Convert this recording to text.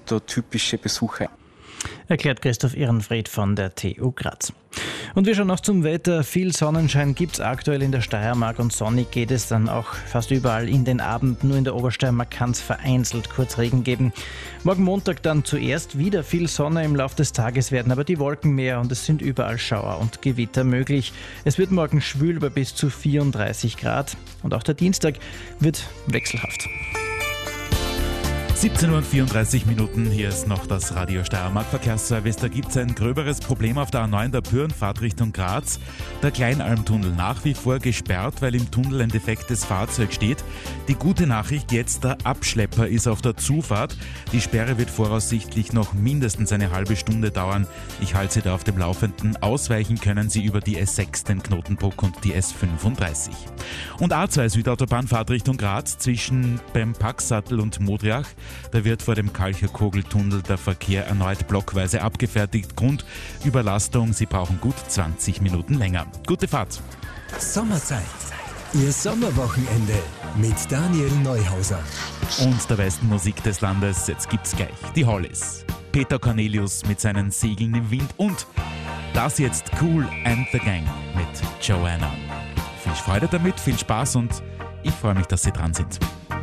sind da typische Besucher. Erklärt Christoph Ehrenfried von der TU Graz. Und wir schauen noch zum Wetter. Viel Sonnenschein gibt es aktuell in der Steiermark und sonnig geht es dann auch fast überall in den Abend. Nur in der Obersteiermark kann es vereinzelt kurz Regen geben. Morgen Montag dann zuerst wieder viel Sonne. Im Laufe des Tages werden aber die Wolken mehr und es sind überall Schauer und Gewitter möglich. Es wird morgen schwül bei bis zu 34 Grad und auch der Dienstag wird wechselhaft. 17:34 Uhr, hier ist noch das Radio Steiermark Verkehrsservice. Da gibt es ein gröberes Problem auf der A9 der Pürenfahrt Richtung Graz. Der Kleinalmtunnel nach wie vor gesperrt, weil im Tunnel ein defektes Fahrzeug steht. Die gute Nachricht jetzt, der Abschlepper ist auf der Zufahrt. Die Sperre wird voraussichtlich noch mindestens eine halbe Stunde dauern. Ich halte Sie da auf dem Laufenden. Ausweichen können Sie über die S6, den Knotenbruck und die S35. Und A2 Südautobahnfahrt Richtung Graz zwischen beim Packsattel und Modriach. Da wird vor dem Kalcherkogeltunnel der Verkehr erneut blockweise abgefertigt. Grund Überlastung, Sie brauchen gut 20 Minuten länger. Gute Fahrt. Sommerzeit. Ihr Sommerwochenende mit Daniel Neuhauser. Und der besten Musik des Landes, jetzt gibt's gleich die Hollies. Peter Cornelius mit seinen Segeln im Wind und das jetzt Kool and the Gang mit Joanna. Viel Freude damit, viel Spaß und ich freue mich, dass Sie dran sind.